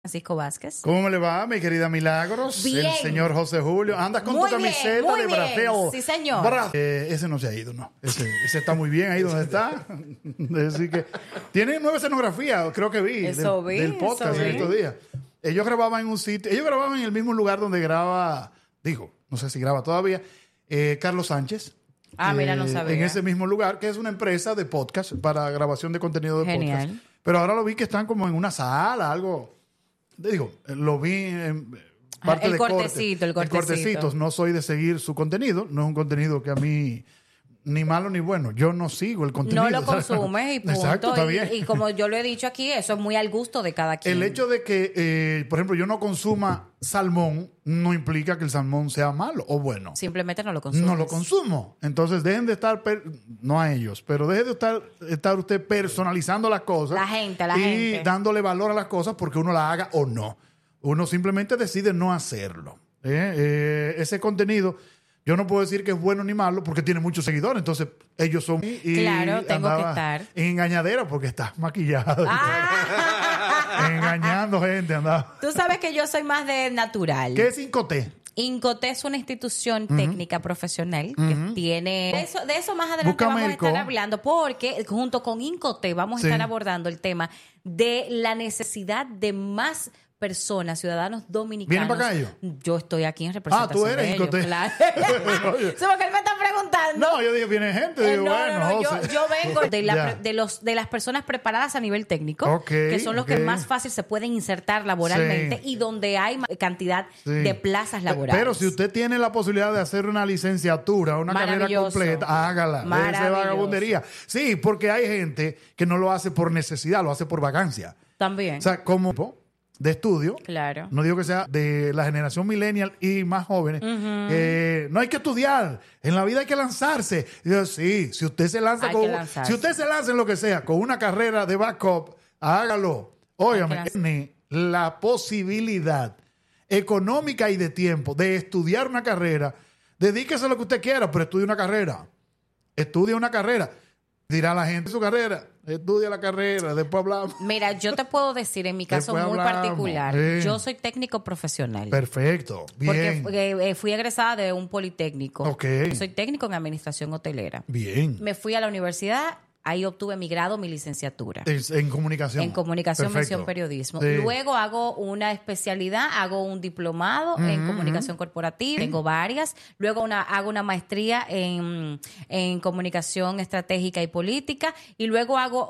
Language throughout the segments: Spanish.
Francisco Vázquez. ¿Cómo me le va, mi querida Milagros? Bien. El señor José Julio. ¿Andas con Muy tu bien, camiseta muy de bien. Brasil? Sí, señor. Ese no se ha ido, no. Ese está muy bien ahí donde está. Así que tiene nueva escenografía, creo que vi. Del podcast en estos días. Ellos grababan en un sitio, ellos grababan en el mismo lugar donde graba, no sé si graba todavía, Carlos Sánchez. Mira, no sabía. En ese mismo lugar, que es una empresa de podcast para grabación de contenido de Genial. podcast. Pero ahora lo vi que están como en una sala, algo. Lo vi en parte el de cortecito. El cortecito. No soy de seguir su contenido. No es un contenido que a mí, ni malo ni bueno. Yo no sigo el contenido. No lo consumes y punto. Exacto, está bien. Y como yo lo he dicho aquí, eso es muy al gusto de cada quien. El hecho de que, por ejemplo, yo no consuma salmón no implica que el salmón sea malo o bueno. Simplemente no lo consumes. No lo consumo. Entonces, dejen de estar, no a ellos, pero dejen de estar usted personalizando las cosas. La gente. Y dándole valor a las cosas porque uno la haga o no. Uno simplemente decide no hacerlo. Ese contenido, yo no puedo decir que es bueno ni malo porque tiene muchos seguidores. Entonces, ellos son... Claro, tengo que estar. En engañadera porque estás maquillado. Engañando gente, andaba. Tú sabes que yo soy más de natural. ¿Qué es Incoté? Incoté es una institución técnica profesional que tiene... De eso más adelante Búscame vamos a estar el hablando porque junto con Incoté vamos a estar abordando el tema de la necesidad de más personas, ciudadanos dominicanos. ¿Vienen para acá ellos? Yo estoy aquí en representación tú eres de ellos, Incoté. claro. ¿Sabes que él me está preguntando? No, yo digo, viene gente. Digo, yo vengo de las personas preparadas a nivel técnico, que son los que más fácil se pueden insertar laboralmente y donde hay cantidad de plazas laborales. Pero si usted tiene la posibilidad de hacer una licenciatura, una carrera completa, hágala. Déjese de vagabundería. Sí, porque hay gente que no lo hace por necesidad, lo hace por vacancia. También. O sea, como de estudio. Claro. No digo que sea de la generación millennial y más jóvenes. No hay que estudiar. En la vida hay que lanzarse. Y yo, sí, si usted se lanza si usted se lanza en lo que sea, con una carrera de backup, hágalo. Óigame, tiene la posibilidad económica y de tiempo de estudiar una carrera. Dedíquese a lo que usted quiera, pero estudie una carrera. Estudie una carrera. Dirá la gente su carrera. Estudia la carrera, después hablamos. Mira, yo te puedo decir, en mi caso muy particular, yo soy técnico profesional. Perfecto, bien. Porque fui egresada de un politécnico. Okay. Soy técnico en administración hotelera. Bien. Me fui a la universidad, ahí obtuve mi grado, mi licenciatura. En comunicación. En comunicación, mención periodismo. Sí. Luego hago una especialidad, hago un diplomado en comunicación corporativa, tengo varias. Luego hago una maestría en comunicación estratégica y política. Y luego hago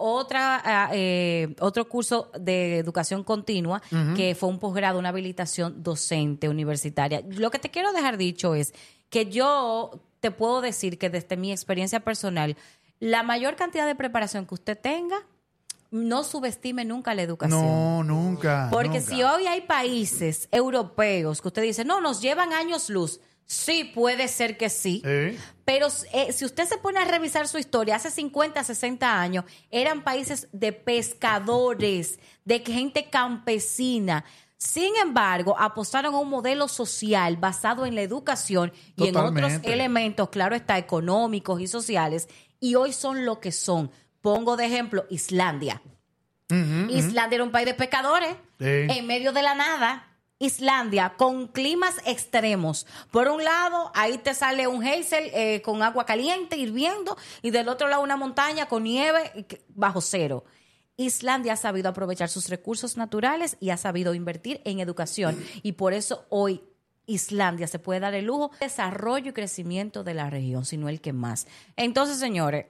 otro curso de educación continua, que fue un posgrado, una habilitación docente universitaria. Lo que te quiero dejar dicho es que yo te puedo decir que desde mi experiencia personal, la mayor cantidad de preparación que usted tenga, no subestime nunca la educación. No, nunca. Porque si hoy hay países europeos que usted dice, no, nos llevan años luz. Sí, puede ser que sí. Pero si usted se pone a revisar su historia, hace 50, 60 años, eran países de pescadores, de gente campesina. Sin embargo, apostaron a un modelo social basado en la educación y en otros elementos, claro está, económicos y sociales, y hoy son lo que son. Pongo de ejemplo Islandia. Islandia era un país de pescadores, en medio de la nada. Islandia, con climas extremos. Por un lado, ahí te sale un geyser con agua caliente hirviendo, y del otro lado una montaña con nieve bajo cero. Islandia ha sabido aprovechar sus recursos naturales y ha sabido invertir en educación. Y por eso hoy Islandia se puede dar el lujo de desarrollo y crecimiento de la región, sino el que más. Entonces, señores,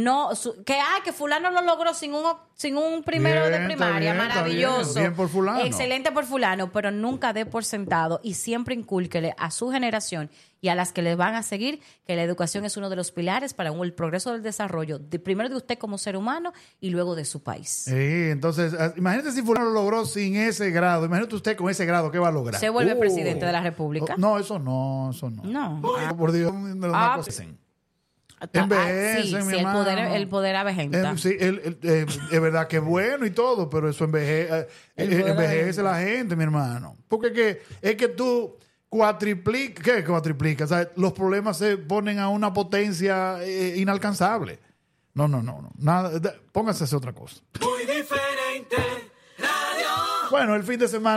que fulano lo logró sin un primero de primaria, maravilloso. Bien por fulano. Excelente por fulano, pero nunca dé por sentado y siempre incúlquele a su generación y a las que le van a seguir que la educación es uno de los pilares para el progreso del desarrollo, primero de usted como ser humano y luego de su país. Sí, entonces, imagínate si fulano lo logró sin ese grado. Imagínate usted con ese grado, ¿qué va a lograr? ¿Se vuelve presidente de la República? No, eso no. No. Por Dios, Envejece, sí, el poder avejenta. Sí, es verdad que es bueno y todo, pero eso envejece la gente, mi hermano. Porque es que tú cuatriplicas. ¿Qué cuatriplica? O sea, los problemas se ponen a una potencia inalcanzable. No. Nada, póngase a hacer otra cosa. Muy diferente, radio. Bueno, el fin de semana.